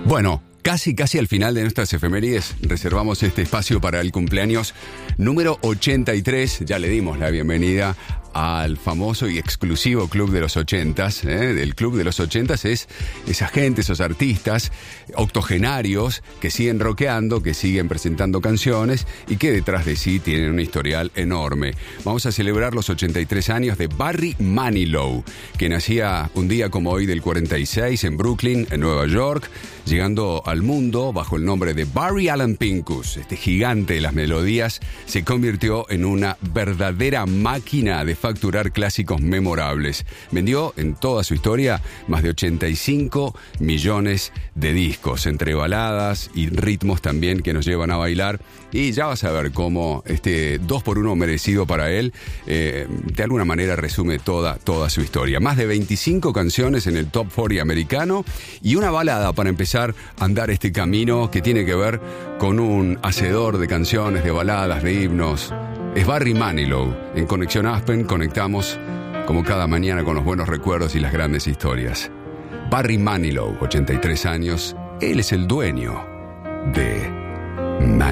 Bueno, casi al final de nuestras efemérides reservamos este espacio para el cumpleaños número 83. Ya le dimos la bienvenida al famoso y exclusivo Club de los 80s. El Club de los 80s es esa gente, esos artistas octogenarios que siguen rockeando, que siguen presentando canciones y que detrás de sí tienen un historial enorme. Vamos a celebrar los 83 años de Barry Manilow, que nacía un día como hoy del 46 en Brooklyn, en Nueva York, llegando al mundo bajo el nombre de Barry Allen Pincus. Este gigante de las melodías se convirtió en una verdadera máquina de facturar clásicos memorables. Vendió en toda su historia más de 85 millones de discos, entre baladas y ritmos también que nos llevan a bailar. Y ya vas a ver cómo este 2x1 merecido para él de alguna manera resume toda su historia. Más de 25 canciones en el Top 40 americano y una balada para empezar a andar este camino que tiene que ver con un hacedor de canciones, de baladas, de himnos. Es Barry Manilow. En Conexión Aspen conectamos como cada mañana con los buenos recuerdos y las grandes historias. Barry Manilow, 83 años, él es el dueño de Manilow.